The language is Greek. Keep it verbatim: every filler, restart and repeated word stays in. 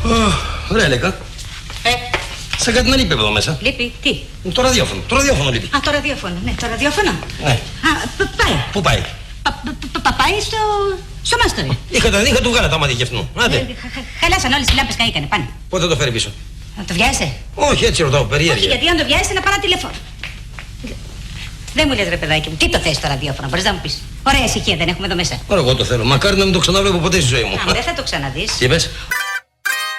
Ρε Λέκα. Ε. Σαν κάτι να λείπει εδώ μέσα. Λείπει, τι? Το ραδιόφωνο. Το ραδιόφωνο λείπει. Α, το ραδιόφωνο. Ναι, το ραδιόφωνο. Ναι. Α, πάει. Πού πάει? Πάει στο. στο μάστορι. Είχα το, είχα του βγάλα τα μάτια αυτού. Άντε. Χαλάσαν όλες οι λάμπες, καήκανε. Πάνε. Πότε θα το φέρει πίσω? Να το βιάζεσαι? Όχι, έτσι ρωτάω, περίεργα. Όχι, γιατί αν το βιάζεσαι να πάρω τηλέφωνο. Δεν μου λες ρε παιδάκι μου, τι το θες το ραδιόφωνο, μπορείς να μου πεις? Ωραία ησυχία δεν έχουμε εδώ μέσα. Ωραία, εγώ το θέλω. Μακάρι να μην το ξαναβλέπω ποτέ στη ζωή μου. Α, δεν θα το ξαναδείς. Τι είπες?